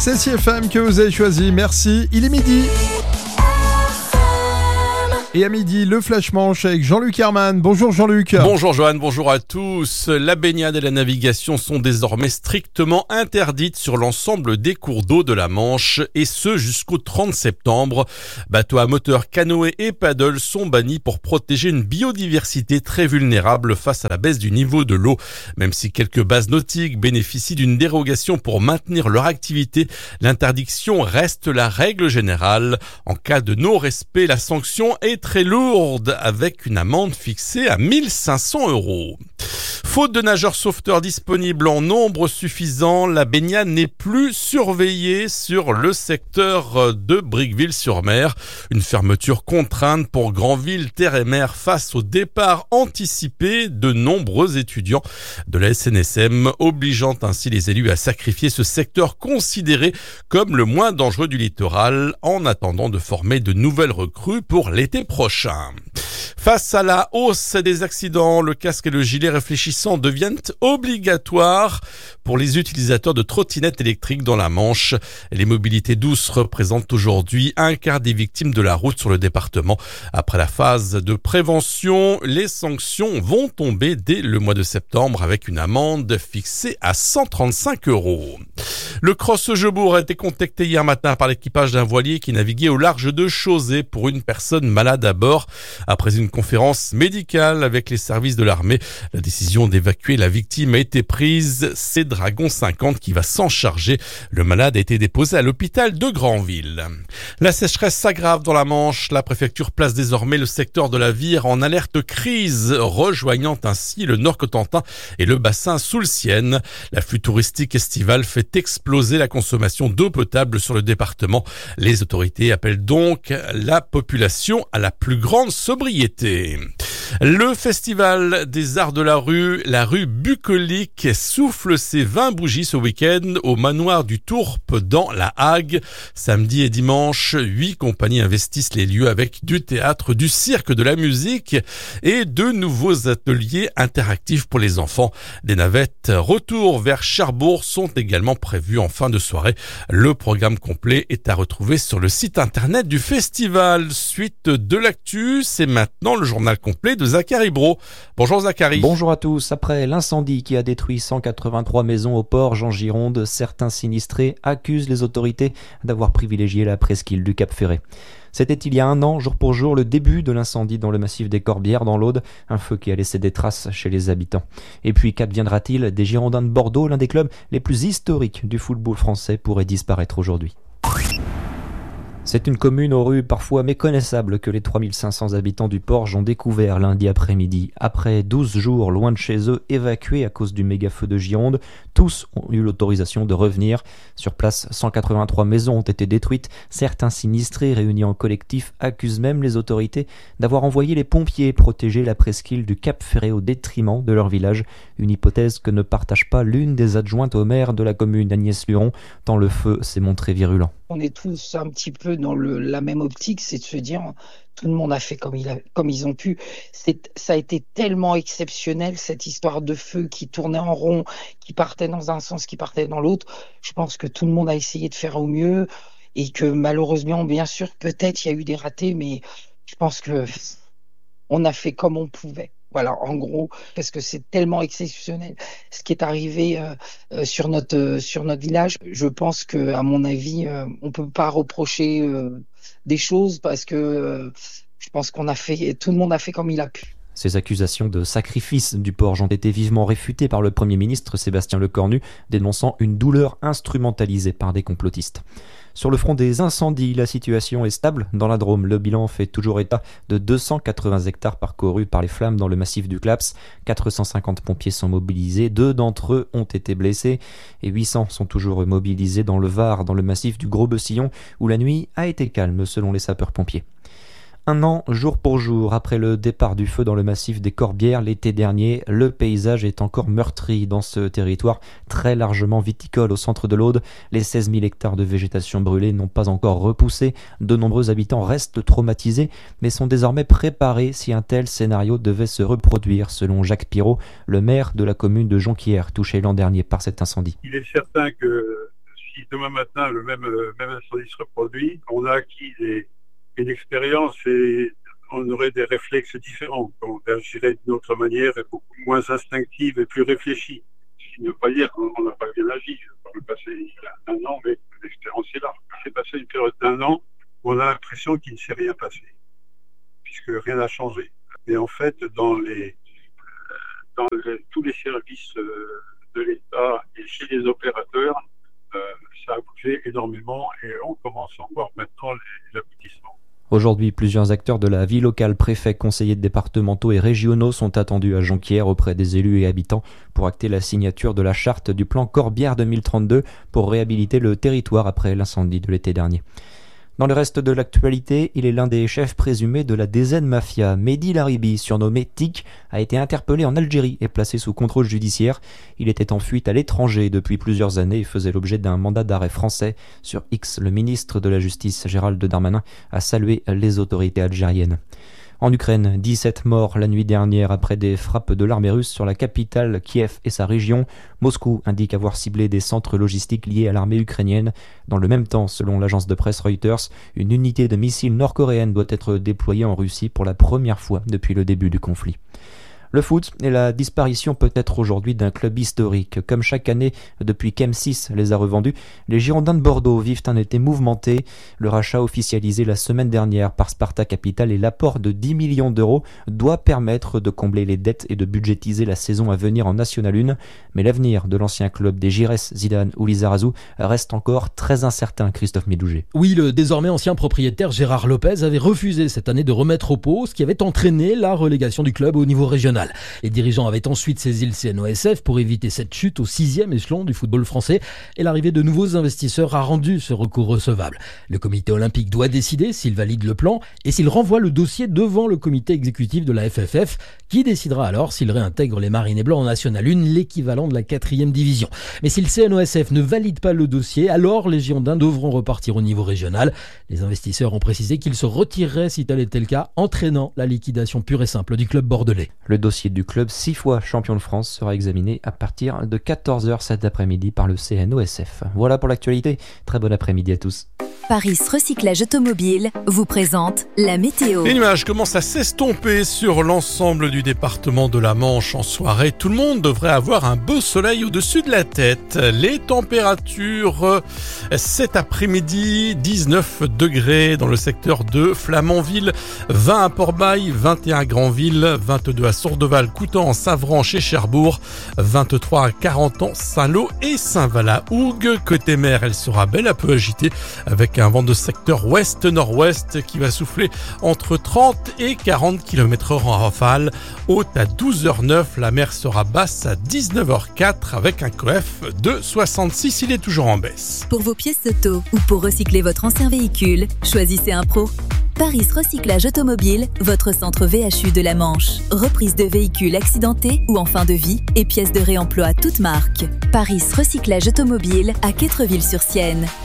C'est CFM que vous avez choisi, merci, il est midi. Et à midi, le Flash Manche avec Jean-Luc Herman. Bonjour Jean-Luc. Bonjour Johan, bonjour à tous. La baignade et la navigation sont désormais strictement interdites sur l'ensemble des cours d'eau de la Manche, et ce jusqu'au 30 septembre. Bateaux à moteur, canoës et paddles sont bannis pour protéger une biodiversité très vulnérable face à la baisse du niveau de l'eau. Même si quelques bases nautiques bénéficient d'une dérogation pour maintenir leur activité, l'interdiction reste la règle générale. En cas de non-respect, la sanction est très lourde, avec une amende fixée à 1 500 €. Faute de nageurs sauveteurs disponibles en nombre suffisant, la baignade n'est plus surveillée sur le secteur de Briqueville-sur-Mer. Une fermeture contrainte pour Granville, Terre et Mer face au départ anticipé de nombreux étudiants de la SNSM, obligeant ainsi les élus à sacrifier ce secteur considéré comme le moins dangereux du littoral en attendant de former de nouvelles recrues pour l'été prochain. Face à la hausse des accidents, le casque et le gilet réfléchissant deviennent obligatoires pour les utilisateurs de trottinettes électriques dans la Manche. Les mobilités douces représentent aujourd'hui un quart des victimes de la route sur le département. Après la phase de prévention, les sanctions vont tomber dès le mois de septembre avec une amende fixée à 135 €. Le Cross-Jebourg a été contacté hier matin par l'équipage d'un voilier qui naviguait au large de Chausey pour une personne malade à bord. Après une conférence médicale avec les services de l'armée, la décision d'évacuer la victime a été prise. C'est Dragon 50 qui va s'en charger. Le malade a été déposé à l'hôpital de Granville. La sécheresse s'aggrave dans la Manche. La préfecture place désormais le secteur de la Vire en alerte crise, rejoignant ainsi le Nord-Cotentin et le bassin Soulcienne. L'afflux touristique estival fait exploser la consommation d'eau potable sur le département. Les autorités appellent donc la population à la plus grande sobriété. Le festival des arts de la rue bucolique, souffle ses 20 bougies ce week-end au manoir du Tourpe dans la Hague. Samedi et dimanche, 8 compagnies investissent les lieux avec du théâtre, du cirque, de la musique et de nouveaux ateliers interactifs pour les enfants. Des navettes retour vers Cherbourg sont également prévues en fin de soirée. Le programme complet est à retrouver sur le site internet du festival. Suite de l'actu, c'est maintenant le journal complet de Zachary Brault. Bonjour Zachary. Bonjour à tous. Après l'incendie qui a détruit 183 maisons au port Jean-Gironde, certains sinistrés accusent les autorités d'avoir privilégié la presqu'île du Cap-Ferret. C'était il y a un an, jour pour jour, le début de l'incendie dans le massif des Corbières dans l'Aude, un feu qui a laissé des traces chez les habitants. Et puis qu'adviendra-t-il des Girondins de Bordeaux, l'un des clubs les plus historiques du football français, pourrait disparaître aujourd'hui. C'est une commune aux rues parfois méconnaissables que les 3500 habitants du Porge ont découvert lundi après-midi. Après 12 jours loin de chez eux, évacués à cause du méga-feu de Gironde, tous ont eu l'autorisation de revenir. Sur place, 183 maisons ont été détruites. Certains sinistrés réunis en collectif accusent même les autorités d'avoir envoyé les pompiers protéger la presqu'île du Cap-Ferret au détriment de leur village. Une hypothèse que ne partage pas l'une des adjointes au maire de la commune, Agnès Luron, tant le feu s'est montré virulent. On est tous un petit peu dans la même optique, c'est de se dire tout le monde a fait comme ils ont pu. Ça a été tellement exceptionnel, cette histoire de feu qui tournait en rond, qui partait dans un sens, qui partait dans l'autre. Je pense que tout le monde a essayé de faire au mieux et que malheureusement, bien sûr, peut-être il y a eu des ratés, mais je pense que on a fait comme on pouvait. Voilà, en gros, parce que c'est tellement exceptionnel ce qui est arrivé sur notre village. Je pense que, à mon avis, on peut pas reprocher des choses parce que je pense tout le monde a fait comme il a pu. Ces accusations de sacrifice du Porge ont été vivement réfutées par le Premier ministre Sébastien Lecornu, dénonçant une douleur instrumentalisée par des complotistes. Sur le front des incendies, la situation est stable. Dans la Drôme, le bilan fait toujours état de 280 hectares parcourus par les flammes dans le massif du Claps. 450 pompiers sont mobilisés, 2 d'entre eux ont été blessés et 800 sont toujours mobilisés dans le Var, dans le massif du Gros-Bessillon, où la nuit a été calme selon les sapeurs-pompiers. Un an, jour pour jour, après le départ du feu dans le massif des Corbières l'été dernier, le paysage est encore meurtri dans ce territoire très largement viticole au centre de l'Aude. Les 16 000 hectares de végétation brûlée n'ont pas encore repoussé. De nombreux habitants restent traumatisés, mais sont désormais préparés si un tel scénario devait se reproduire, selon Jacques Pirot, le maire de la commune de Jonquière, touché l'an dernier par cet incendie. Il est certain que si demain matin le même incendie se reproduit, on a acquis une expérience et on aurait des réflexes différents. On agirait d'une autre manière et beaucoup moins instinctive et plus réfléchie. Ce qui ne veut pas dire qu'on n'a pas bien agi. Par le passé, il y a un an, mais l'expérience est là. Il s'est passé une période d'un an où on a l'impression qu'il ne s'est rien passé, puisque rien n'a changé. Et en fait, dans tous les services de l'État et chez les opérateurs, ça a bougé énormément et on commence à voir maintenant les aboutissements. Aujourd'hui, plusieurs acteurs de la vie locale, préfets, conseillers départementaux et régionaux sont attendus à Jonquière auprès des élus et habitants pour acter la signature de la charte du plan Corbière 2032 pour réhabiliter le territoire après l'incendie de l'été dernier. Dans le reste de l'actualité, il est l'un des chefs présumés de la DZ Mafia. Mehdi Laribi, surnommé Tic, a été interpellé en Algérie et placé sous contrôle judiciaire. Il était en fuite à l'étranger depuis plusieurs années et faisait l'objet d'un mandat d'arrêt français. Sur X, le ministre de la Justice, Gérald Darmanin, a salué les autorités algériennes. En Ukraine, 17 morts la nuit dernière après des frappes de l'armée russe sur la capitale Kiev et sa région. Moscou indique avoir ciblé des centres logistiques liés à l'armée ukrainienne. Dans le même temps, selon l'agence de presse Reuters, une unité de missiles nord-coréenne doit être déployée en Russie pour la première fois depuis le début du conflit. Le foot et la disparition peut-être aujourd'hui d'un club historique. Comme chaque année, depuis qu'M6 les a revendus, les Girondins de Bordeaux vivent un été mouvementé. Le rachat officialisé la semaine dernière par Sparta Capital et l'apport de 10 millions d'euros doit permettre de combler les dettes et de budgétiser la saison à venir en National 1. Mais l'avenir de l'ancien club des Giresse, Zidane ou Lizarazu reste encore très incertain, Christophe Médouget. Oui, le désormais ancien propriétaire Gérard Lopez avait refusé cette année de remettre au pot, ce qui avait entraîné la relégation du club au niveau régional. Les dirigeants avaient ensuite saisi le CNOSF pour éviter cette chute au 6e échelon du football français et l'arrivée de nouveaux investisseurs a rendu ce recours recevable. Le comité olympique doit décider s'il valide le plan et s'il renvoie le dossier devant le comité exécutif de la FFF qui décidera alors s'il réintègre les Marinés Blancs en National 1, l'équivalent de la 4e division. Mais si le CNOSF ne valide pas le dossier, alors les Girondins devront repartir au niveau régional. Les investisseurs ont précisé qu'ils se retireraient si tel était le cas, entraînant la liquidation pure et simple du club bordelais. Le dossier du club 6 fois champion de France sera examiné à partir de 14h cet après-midi par le CNOSF. Voilà pour l'actualité. Très bon après-midi à tous. Paris Recyclage Automobile vous présente la météo. Les nuages commencent à s'estomper sur l'ensemble du département de la Manche en soirée. Tout le monde devrait avoir un beau soleil au-dessus de la tête. Les températures cet après-midi, 19 degrés dans le secteur de Flamanville, 20 à Port-Bail, 21 à Granville, 22 à Sourdeval, Coutances, Savranches et Cherbourg, 23 à Carentan, Saint-Lô et Saint-Val-à-Hougue. Côté mer, elle sera belle à peu agitée avec un vent de secteur ouest-nord-ouest qui va souffler entre 30 et 40 km/h en rafale. Haute à 12h09, la mer sera basse à 19h04 avec un coef de 66, il est toujours en baisse. Pour vos pièces auto ou pour recycler votre ancien véhicule, choisissez un pro. Paris Recyclage Automobile, votre centre VHU de la Manche. Reprise de véhicules accidentés ou en fin de vie et pièces de réemploi toutes marques. Paris Recyclage Automobile à Quettreville-sur-Sienne.